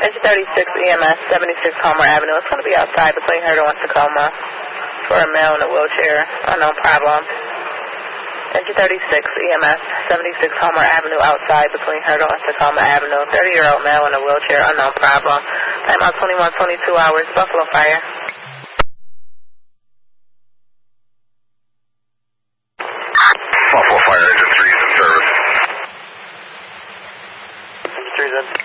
Engine 36 EMS, 76 Homer Avenue. It's going to be outside between Hertel and Tacoma for a male in a wheelchair. Unknown problem. Engine 36 EMS, 76 Homer Avenue, outside between Hertel and Tacoma Avenue. 30-year-old male in a wheelchair. Unknown problem. Time out 21-22 hours. Buffalo Fire. Buffalo Fire, Engine 3 is in service. Engine 3 is in.